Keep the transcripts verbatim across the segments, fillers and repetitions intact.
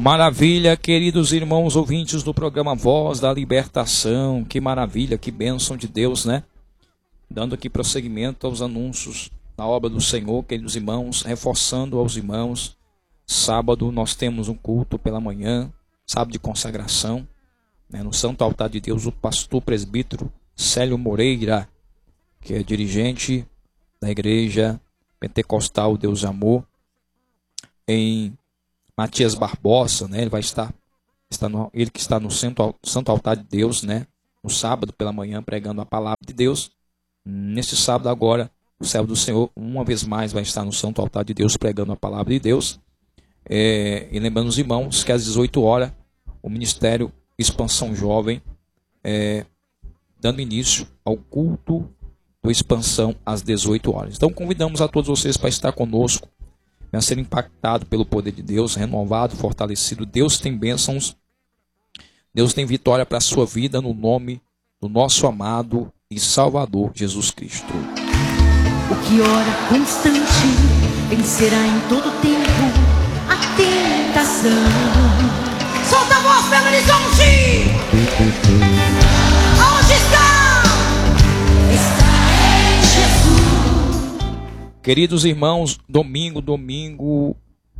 Maravilha, queridos irmãos ouvintes do programa Voz da Libertação. Que maravilha, que bênção de Deus, né? Dando aqui prosseguimento aos anúncios da obra do Senhor, queridos irmãos, reforçando aos irmãos. Sábado nós temos um culto pela manhã, sábado de consagração, né, no Santo Altar de Deus, o pastor presbítero Célio Moreira, que é dirigente da Igreja Pentecostal Deus de Amor, em Matias Barbosa, né? Ele vai estar, está no, ele que está no Santo, Santo Altar de Deus, né? No sábado pela manhã, pregando a palavra de Deus. Neste sábado agora, o servo do Senhor, uma vez mais, vai estar no Santo Altar de Deus, pregando a palavra de Deus. É, e lembrando os irmãos que às dezoito horas, o Ministério Expansão Jovem, é, dando início ao culto do Expansão às dezoito horas. Então convidamos a todos vocês para estar conosco, a ser impactado pelo poder de Deus, renovado, fortalecido. Deus tem bênçãos, Deus tem vitória para a sua vida no nome do nosso amado e Salvador Jesus Cristo. O que ora constante vencerá em todo tempo a tentação. Solta a voz, Belo Horizonte! Aonde está? Está em Jesus. Queridos irmãos, domingo, domingo,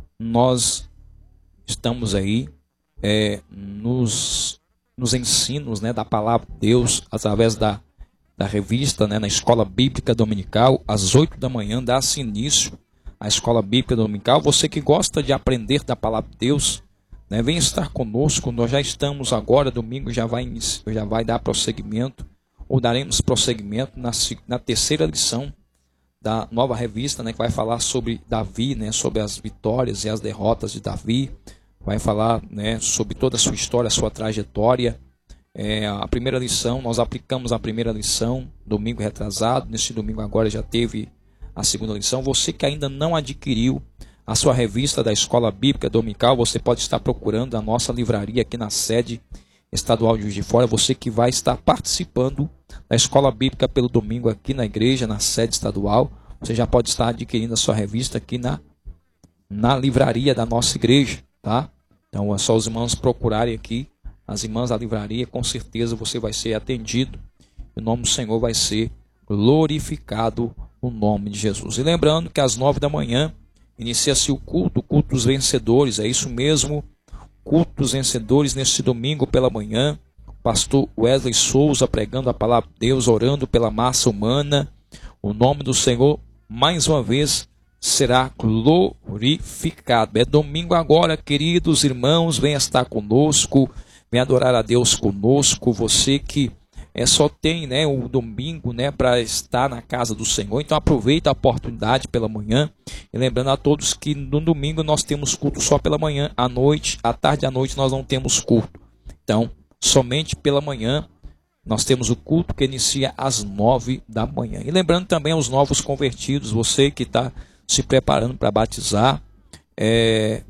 nós estamos aí é, nos, nos ensinos, né, da palavra de Deus, através da, da revista, né, na Escola Bíblica Dominical, às oito da manhã, dá-se início à Escola Bíblica Dominical. Você que gosta de aprender da palavra de Deus, né, vem estar conosco. Nós já estamos agora, domingo já vai, já vai dar prosseguimento, ou daremos prosseguimento na, na terceira lição da nova revista, né, que vai falar sobre Davi, né, sobre as vitórias e as derrotas de Davi. Vai falar, né, sobre toda a sua história, a sua trajetória. É, a primeira lição, nós aplicamos a primeira lição domingo retrasado. Neste domingo agora já teve a segunda lição. Você que ainda não adquiriu a sua revista da Escola Bíblica Dominical, você pode estar procurando a nossa livraria aqui na sede estadual de Juiz de Fora. Você que vai estar participando da Escola Bíblica pelo domingo aqui na igreja, na sede estadual, você já pode estar adquirindo a sua revista aqui na, na livraria da nossa igreja, tá? Então é só os irmãos procurarem aqui, as irmãs da livraria, com certeza você vai ser atendido. O nome do Senhor vai ser glorificado no nome de Jesus. E lembrando que às nove da manhã inicia-se o culto, o culto dos vencedores, é isso mesmo, culto dos vencedores neste domingo pela manhã. Pastor Wesley Souza pregando a palavra de Deus, orando pela massa humana. O nome do Senhor, mais uma vez, será glorificado. É domingo agora, queridos irmãos, venha estar conosco, venha adorar a Deus conosco. Você que é, só tem, né, o domingo, né, para estar na casa do Senhor, então aproveita a oportunidade pela manhã. E lembrando a todos que no domingo nós temos culto só pela manhã, à noite, à tarde e à noite nós não temos culto. Então, somente pela manhã nós temos o culto que inicia às nove da manhã. E lembrando também aos novos convertidos, você que está se preparando para batizar, é,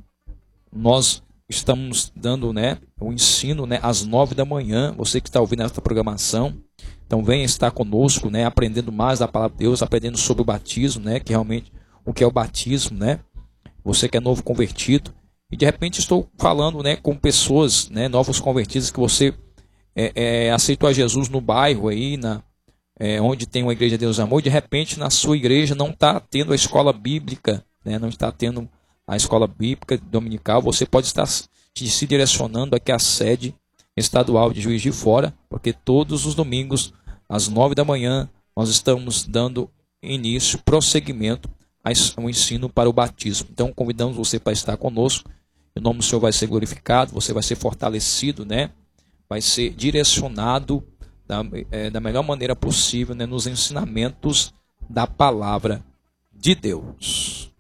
nós estamos dando, né, o ensino, né, às nove da manhã. Você que está ouvindo esta programação, então venha estar conosco, né, aprendendo mais da palavra de Deus, aprendendo sobre o batismo, né, que realmente o que é o batismo, né? Você que é novo convertido, e de repente estou falando, né, com pessoas, né, novos convertidos, que você é, é, aceitou a Jesus no bairro aí, na, é, onde tem uma igreja de Deus Amor, e de repente na sua igreja não está tendo a escola bíblica, né, não está tendo a escola bíblica dominical. Você pode estar se direcionando aqui à sede estadual de Juiz de Fora, porque todos os domingos, às nove da manhã, nós estamos dando início, prosseguimento ao ensino para o batismo. Então convidamos você para estar conosco. O nome do Senhor vai ser glorificado, você vai ser fortalecido, né? Vai ser direcionado da, é, da melhor maneira possível, né, nos ensinamentos da palavra de Deus.